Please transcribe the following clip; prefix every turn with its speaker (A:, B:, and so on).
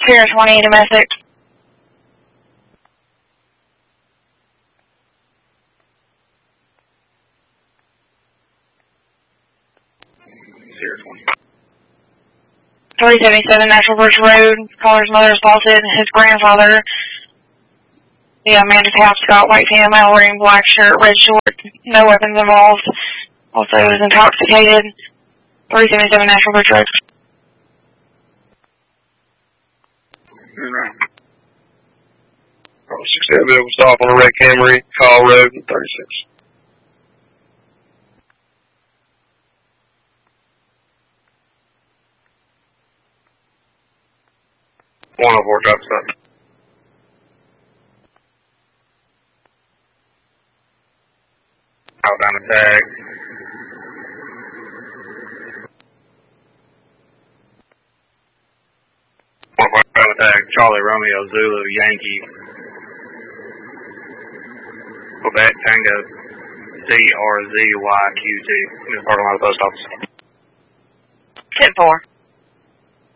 A: Sierra 20 domestic.
B: Sierra 20.
A: 377 Natural Bridge Road. Caller's mother assaulted his grandfather. Yeah, man just half Scott, white female, wearing black shirt, red shorts, no weapons involved. Also was intoxicated. 377 Natural Bridge Road.
B: Right. 67 vehicle stop on a red Camry, Kyle Road, 36. 104 drop stop. Outbound attack. Outbound attack. Charlie Romeo Zulu Yankee. Quebec Tango CRZYQT. In the parking lot of the post office.
A: 10-4.